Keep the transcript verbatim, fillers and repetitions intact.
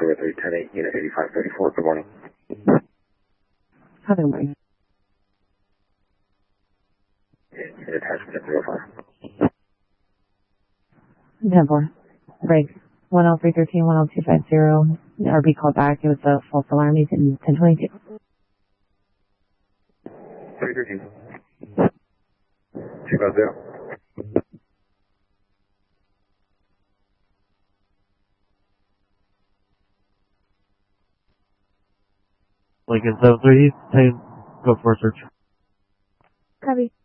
October three, ten eight, unit eighty-five thirty-four. Good morning. Hi, good morning. Unit attachment at zero five. ten four. Break. one oh three thirteen, one oh two five zero. R B called back. It was a false alarm. He's in ten twenty-two. three thirteen. two five zero. Lincoln seven three, ten, go for a search. Copy.